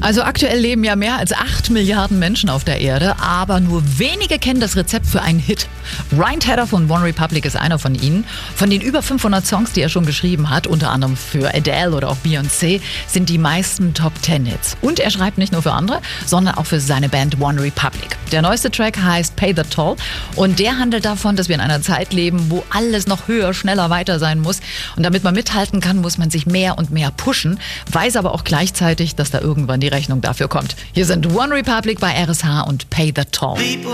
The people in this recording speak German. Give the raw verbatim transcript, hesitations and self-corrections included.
Also aktuell leben ja mehr als acht Milliarden Menschen auf der Erde, aber nur wenige kennen das Rezept für einen Hit. Ryan Tedder von OneRepublic ist einer von ihnen. Von den über fünfhundert Songs, die er schon geschrieben hat, unter anderem für Adele oder auch Beyoncé, sind die meisten Top Ten Hits. Und er schreibt nicht nur für andere, sondern auch für seine Band OneRepublic. Der neueste Track heißt Pay the Toll und der handelt davon, dass wir in einer Zeit leben, wo alles noch höher, schneller, weiter sein muss. Und damit man mithalten kann, muss man sich mehr und mehr pushen, weiß aber auch gleichzeitig, dass da irgendwann die Rechnung dafür kommt. Hier sind OneRepublic bei R S H und Pay the Toll.